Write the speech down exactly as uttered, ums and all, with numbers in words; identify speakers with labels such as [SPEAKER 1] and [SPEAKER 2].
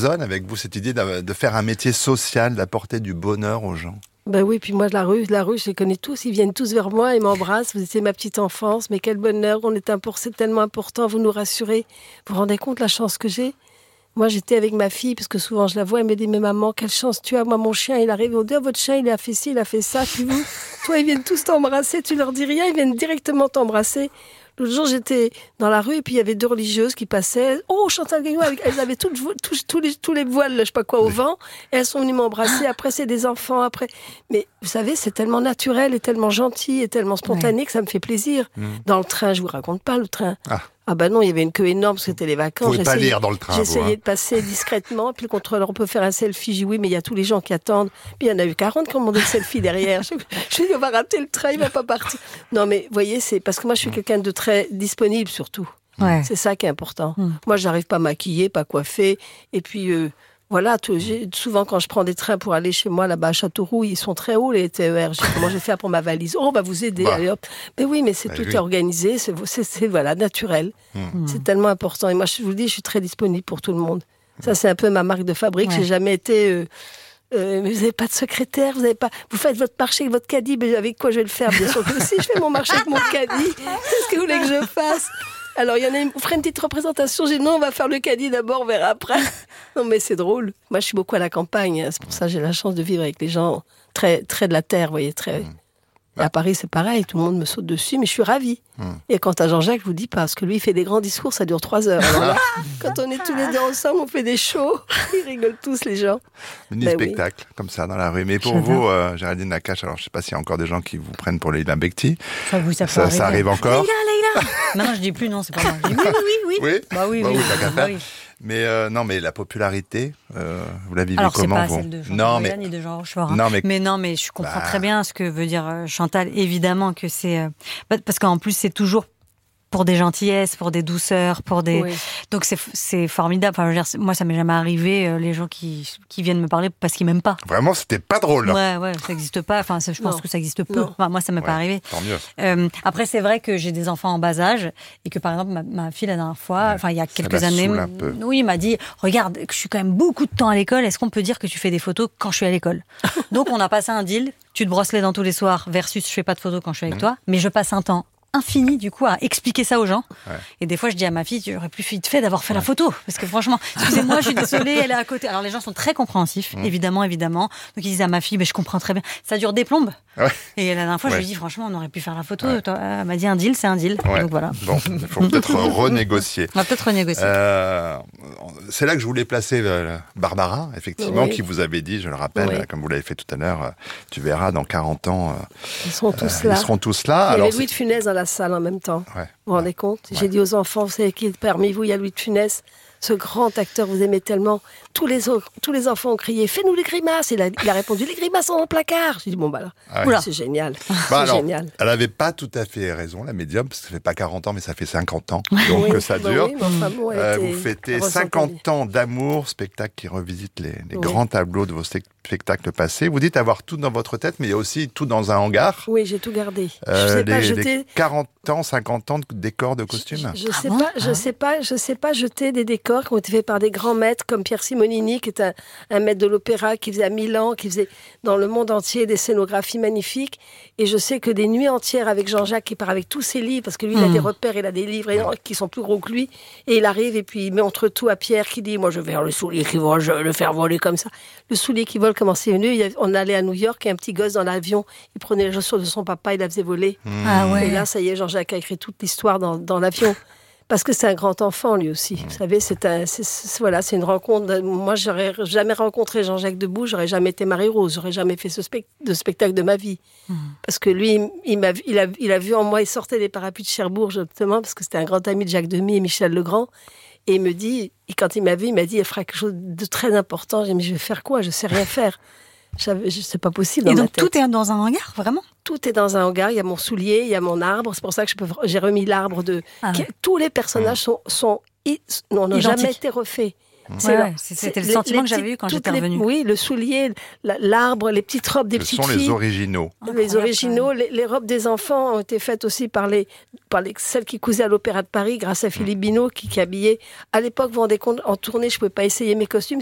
[SPEAKER 1] résonne avec vous, cette idée de, de faire un métier social, d'apporter du bonheur aux gens.
[SPEAKER 2] Ben oui, puis moi, la rue, la rue, je les connais tous. Ils viennent tous vers moi, ils m'embrassent. Vous étiez ma petite enfance, mais quel bonheur. On est import, c'est tellement important. Vous nous rassurez. Vous vous rendez compte la chance que j'ai? Moi, j'étais avec ma fille, parce que souvent je la vois, elle me dit, mais maman, quelle chance tu as. Moi, mon chien, il arrive, on dit, oh, votre chien, il a fait ci, il a fait ça. Puis vous, toi, ils viennent tous t'embrasser. Tu leur dis rien, ils viennent directement t'embrasser. L'autre jour, j'étais dans la rue et puis il y avait deux religieuses qui passaient. Oh, Chantal Gouyot, elles avaient toutes, tous, tous, les, tous les voiles, je sais pas quoi, au vent. Et elles sont venues m'embrasser. Après, c'est des enfants. Après, mais vous savez, c'est tellement naturel et tellement gentil et tellement spontané ouais. que ça me fait plaisir. Mmh. Dans le train, je vous raconte pas le train. Ah. Ah ben non, il y avait une queue énorme parce que c'était les vacances.
[SPEAKER 1] Vous pouvez pas lire dans le train.
[SPEAKER 2] J'essayais
[SPEAKER 1] vous, hein.
[SPEAKER 2] de passer discrètement. Puis le contrôleur, on peut faire un selfie. J'ai dit oui, mais il y a tous les gens qui attendent. Puis il y en a eu quarante qui ont demandé le selfie derrière. Je, je lui ai dit, on va rater le train, il va pas partir. Non mais, vous voyez, c'est parce que moi, je suis quelqu'un de très disponible surtout. Ouais. C'est ça qui est important. Mmh. Moi, j'arrive pas maquillée, pas coiffée. Et puis... Euh, Voilà, tout, souvent quand je prends des trains pour aller chez moi là-bas à Châteauroux, ils sont très hauts les T E R. Je dis, comment je vais faire pour ma valise? Oh, on va vous aider. Bah. Allez, hop. Mais oui, mais c'est bah, tout oui. organisé, c'est, c'est, c'est voilà, naturel. Mmh. C'est tellement important. Et moi, je vous le dis, je suis très disponible pour tout le monde. Ça, c'est un peu ma marque de fabrique. Ouais. J'ai jamais été... Euh, Euh, mais vous n'avez pas de secrétaire, vous avez pas. Vous faites votre marché avec votre caddie, mais avec quoi je vais le faire? Bien sûr que si je fais mon marché avec mon caddie, qu'est-ce que vous voulez que je fasse? Alors, il y en a une, vous ferez une petite représentation. J'ai dit non, on va faire le caddie d'abord, on verra après. Non, mais c'est drôle. Moi, je suis beaucoup à la campagne. C'est pour ça que j'ai la chance de vivre avec les gens très, très de la terre, vous voyez, très. Mmh. Et à Paris, c'est pareil. Tout le monde me saute dessus, mais je suis ravie. Mmh. Et quant à Jean-Jacques, je vous dis pas, parce que lui, il fait des grands discours, ça dure trois heures. Alors là, quand on est tous les deux ensemble, on fait des shows. Ils rigolent tous, les gens.
[SPEAKER 1] Mini ben spectacle, oui. comme ça, dans la rue. Mais pour J'adore. vous, euh, Géraldine Nakache, alors je sais pas s'il y a encore des gens qui vous prennent pour Leïla Bekti.
[SPEAKER 3] Ça, vous, ça,
[SPEAKER 1] ça, ça arrive encore.
[SPEAKER 3] Leïla, Leïla. Non, non, je dis plus non, c'est pas moi. Je dis oui, oui, oui.
[SPEAKER 1] Oui.
[SPEAKER 3] Bah oui,
[SPEAKER 1] bah
[SPEAKER 3] oui.
[SPEAKER 1] oui, t'as qu'à faire.
[SPEAKER 3] Bah oui.
[SPEAKER 1] Mais euh, non, mais la popularité, euh, vous la vivez
[SPEAKER 3] Alors,
[SPEAKER 1] comment
[SPEAKER 3] c'est pas
[SPEAKER 1] vous
[SPEAKER 3] celle de Jean
[SPEAKER 1] Non, mais
[SPEAKER 3] ni de Jean Rochefort. Hein.
[SPEAKER 1] Non, mais
[SPEAKER 3] mais non, mais je comprends
[SPEAKER 1] bah...
[SPEAKER 3] très bien ce que veut dire euh, Chantal. Évidemment que c'est euh, parce qu'en plus c'est toujours pour des gentillesses, pour des douceurs, pour des. Oui. Donc c'est c'est formidable. Enfin, je veux dire, moi, ça m'est jamais arrivé euh, les gens qui qui viennent me parler parce qu'ils m'aiment pas.
[SPEAKER 1] Vraiment, c'était pas drôle.
[SPEAKER 3] Ouais, ouais, ça n'existe pas. Enfin, ça, je pense non. que ça existe peu. Enfin, moi, ça m'est ouais, pas arrivé.
[SPEAKER 1] Tant mieux.
[SPEAKER 3] Euh, après, c'est vrai que j'ai des enfants en bas âge et que par exemple ma, ma fille la dernière fois, enfin ouais, il y a quelques années,
[SPEAKER 1] un peu.
[SPEAKER 3] oui, m'a dit, regarde, je suis quand même beaucoup de temps à l'école. Est-ce qu'on peut dire que tu fais des photos quand je suis à l'école? Donc on a passé un deal. Tu te brosses les dents tous les soirs versus je fais pas de photos quand je suis avec mmh. toi, mais je passe un temps infini du coup à expliquer ça aux gens ouais. et des fois je dis à ma fille tu aurais plus vite fait d'avoir fait ouais. la photo parce que franchement excusez-moi je suis désolée elle est à côté. Alors les gens sont très compréhensifs mmh. évidemment évidemment donc ils disent à ma fille mais je comprends très bien ça dure des plombes ouais. et la dernière fois ouais. je lui ai dit franchement on aurait pu faire la photo ouais. Elle m'a dit un deal c'est un deal ouais. donc voilà
[SPEAKER 1] bon il faut peut-être renégocier
[SPEAKER 3] on va peut-être renégocier
[SPEAKER 1] euh, c'est là que je voulais placer euh, Barbara effectivement oui. qui vous avait dit je le rappelle oui. comme vous l'avez fait tout à l'heure euh, tu verras dans quarante ans euh,
[SPEAKER 2] ils seront tous
[SPEAKER 1] euh,
[SPEAKER 2] là
[SPEAKER 1] ils seront tous là.
[SPEAKER 2] Il y
[SPEAKER 1] alors
[SPEAKER 2] avait Louis de Funès dans la salle en même temps.
[SPEAKER 1] Ouais.
[SPEAKER 2] Vous vous rendez compte ouais. J'ai dit aux enfants, vous savez qui est parmi vous, il y a Louis de Funès, ce grand acteur, vous aimez tellement. Tous les, tous les enfants ont crié, fais-nous les grimaces. Et il a, il a répondu, les grimaces sont dans le placard. J'ai dit, bon, bah là, ah ouais. c'est génial.
[SPEAKER 1] Bah
[SPEAKER 2] c'est
[SPEAKER 1] alors,
[SPEAKER 2] génial.
[SPEAKER 1] Elle n'avait pas tout à fait raison, la médium, parce que ça fait pas quarante ans, mais ça fait cinquante ans. Donc oui, ça dure. Bah oui, enfin, bon, euh, vous fêtez cinquante ans d'amour, spectacle qui revisite les, les oui. grands tableaux de vos spectacles passés. Vous dites avoir tout dans votre tête, mais il y a aussi tout dans un hangar.
[SPEAKER 2] Oui, j'ai tout gardé.
[SPEAKER 1] Euh,
[SPEAKER 2] je sais
[SPEAKER 1] les,
[SPEAKER 2] pas jeter...
[SPEAKER 1] les quarante ans, cinquante ans de décors de costumes.
[SPEAKER 2] Je, je, je
[SPEAKER 3] ah
[SPEAKER 2] sais
[SPEAKER 3] bon
[SPEAKER 2] pas, je ah. sais pas, je sais pas jeter des décors qui ont été faits par des grands maîtres comme Pierre Simonini, qui est un, un maître de l'opéra, qui faisait à Milan, qui faisait dans le monde entier des scénographies magnifiques. Et je sais que des nuits entières avec Jean-Jacques, qui part avec tous ses livres, parce que lui, mmh. il a des repères, il a des livres qui sont plus gros que lui. Et il arrive et puis il met entre tout à Pierre qui dit, moi je vais faire le soulier qui vole, je vais le faire voler comme ça. Le soulier qui vole, comment c'est venu? On allait à New York et un petit gosse dans l'avion, il prenait les chaussures de son papa, il la faisait voler.
[SPEAKER 1] Mmh.
[SPEAKER 3] Ah ouais.
[SPEAKER 2] Et là, ça y est, Jean-Jacques a écrit toute l'histoire dans, dans l'avion. Parce que c'est un grand enfant, lui aussi. Mmh. Vous savez, c'est, un, c'est, c'est, voilà, c'est une rencontre. Moi, j'aurais jamais rencontré Jean-Jacques Debout, j'aurais jamais été Marie-Rose, j'aurais jamais fait ce spect- de spectacle de ma vie. Mmh. Parce que lui, il, m'a, il, a, il a vu en moi, il sortait des parapluies de Cherbourg, justement, parce que c'était un grand ami de Jacques Demy et Michel Legrand. Et il me dit, et quand il m'a vu, il m'a dit, il fera quelque chose de très important. J'ai dit, mais je vais faire quoi? Je sais rien faire. J'avais, c'est pas possible.
[SPEAKER 3] Et
[SPEAKER 2] dans
[SPEAKER 3] donc
[SPEAKER 2] ma tête.
[SPEAKER 3] tout est dans un hangar, vraiment?
[SPEAKER 2] Tout est dans un hangar. Il y a mon soulier, il y a mon arbre. C'est pour ça que je peux, j'ai remis l'arbre de. Ah ouais. Tous les personnages sont, sont, n'ont jamais été refaits.
[SPEAKER 3] C'est ouais, ouais, c'était le sentiment les, que j'avais eu quand j'étais revenue.
[SPEAKER 2] Oui, le soulier, l'arbre, les petites robes des
[SPEAKER 1] Ce
[SPEAKER 2] petites
[SPEAKER 1] sont
[SPEAKER 2] filles.
[SPEAKER 1] les originaux.
[SPEAKER 2] Les originaux, les, les robes des enfants ont été faites aussi par les, par les celles qui cousaient à l'Opéra de Paris, grâce à Philippe Binault, qui, qui habillait. À l'époque, vous vous rendez compte, en tournée, je ne pouvais pas essayer mes costumes.